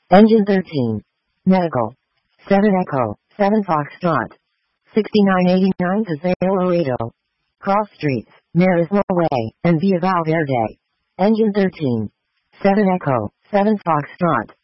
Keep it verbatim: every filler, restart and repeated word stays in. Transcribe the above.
Engine thirteen. Medical. seven Echo, seven Foxtrot. sixty-nine eighty-nine Paseo Laredo. Cross Streets, Marismo Way, and Via Valverde. Engine thirteen. seven Echo, seven Foxtrot.